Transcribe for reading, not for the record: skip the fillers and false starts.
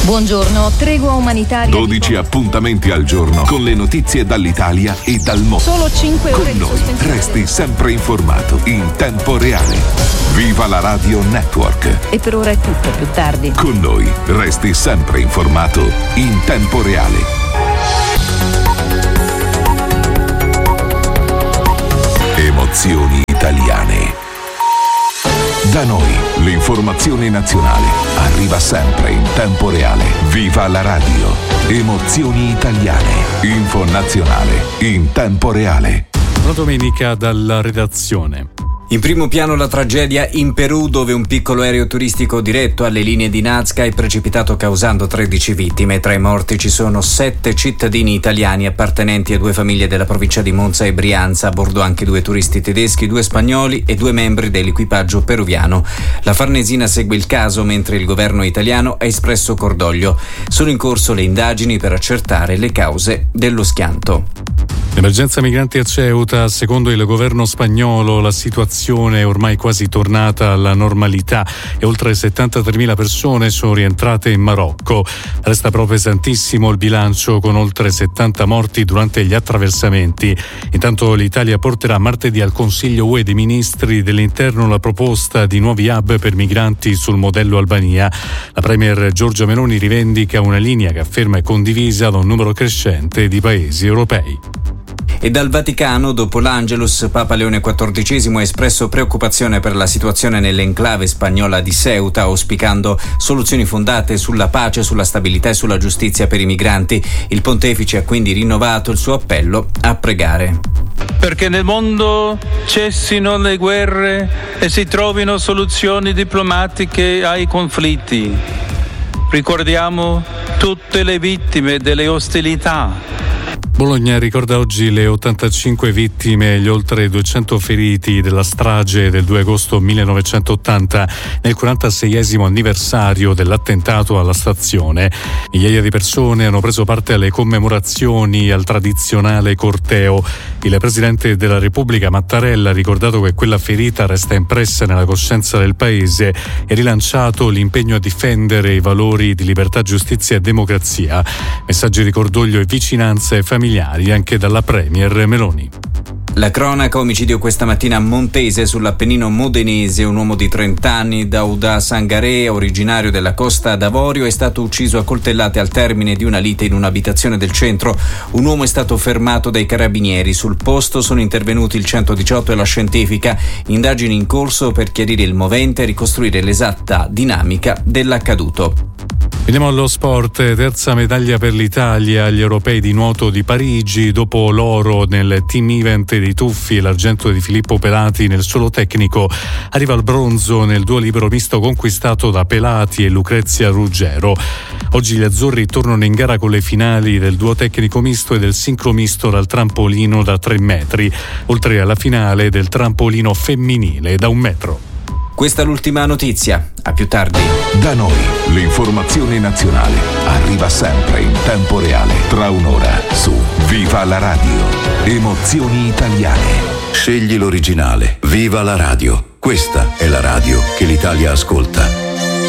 Buongiorno, tregua umanitaria. 12 appuntamenti al giorno con le notizie dall'Italia e dal mondo. Solo 5 ore con noi resti sempre informato in tempo reale. Viva la Radio Network. E per ora è tutto, più tardi. Con noi resti sempre informato in tempo reale. Emozioni italiane. Da noi l'informazione nazionale arriva sempre in tempo reale. Viva la radio. Emozioni italiane. Info nazionale in tempo reale. Buona domenica dalla redazione. In primo piano la tragedia in Perù, dove un piccolo aereo turistico diretto alle linee di Nazca è precipitato causando 13 vittime. Tra i morti ci sono 7 cittadini italiani appartenenti a 2 famiglie della provincia di Monza e Brianza, a bordo anche 2 turisti tedeschi, 2 spagnoli e 2 membri dell'equipaggio peruviano. La Farnesina segue il caso mentre il governo italiano ha espresso cordoglio. Sono in corso le indagini per accertare le cause dello schianto. L'emergenza migranti a Ceuta, secondo il governo spagnolo la situazione è ormai quasi tornata alla normalità e oltre 73.000 persone sono rientrate in Marocco. Resta però pesantissimo il bilancio, con oltre 70 morti durante gli attraversamenti. Intanto l'Italia porterà martedì al Consiglio UE dei Ministri dell'Interno la proposta di nuovi hub per migranti sul modello Albania. La premier Giorgia Meloni rivendica una linea che afferma è condivisa da un numero crescente di paesi europei. E dal Vaticano, dopo l'Angelus, Papa Leone XIV ha espresso preoccupazione per la situazione nell'enclave spagnola di Ceuta, auspicando soluzioni fondate sulla pace, sulla stabilità e sulla giustizia per i migranti. Il pontefice ha quindi rinnovato il suo appello a pregare. Perché nel mondo cessino le guerre e si trovino soluzioni diplomatiche ai conflitti. Ricordiamo tutte le vittime delle ostilità. Bologna ricorda oggi le 85 vittime e gli oltre 200 feriti della strage del 2 agosto 1980, nel 46esimo anniversario dell'attentato alla stazione. Migliaia di persone hanno preso parte alle commemorazioni, al tradizionale corteo. Il Presidente della Repubblica Mattarella ha ricordato che quella ferita resta impressa nella coscienza del Paese e rilanciato l'impegno a difendere i valori di libertà, giustizia e democrazia. Messaggi di cordoglio e vicinanza ai familiari anche dalla premier Meloni. La cronaca: omicidio questa mattina a Montese, sull'Appennino modenese. Un uomo di 30 anni, Dauda Sangarea, originario della Costa d'Avorio, è stato ucciso a coltellate al termine di una lite in un'abitazione del centro. Un uomo è stato fermato dai carabinieri. Sul posto sono intervenuti il 118 e la scientifica. Indagini in corso per chiarire il movente e ricostruire l'esatta dinamica dell'accaduto. Veniamo allo sport. Terza medaglia per l'Italia agli europei di nuoto di Parigi, dopo l'oro nel team event di tuffi e l'argento di Filippo Pelati nel solo tecnico. Arriva il bronzo nel duo libero misto conquistato da Pelati e Lucrezia Ruggero. Oggi gli azzurri tornano in gara con le finali del duo tecnico misto e del sincro misto dal trampolino da 3 metri, oltre alla finale del trampolino femminile da 1 metro. Questa è l'ultima notizia. A più tardi. Da noi l'informazione nazionale arriva sempre in tempo reale. Tra un'ora su Viva la Radio. Emozioni italiane. Scegli l'originale. Viva la radio. Questa è la radio che l'Italia ascolta.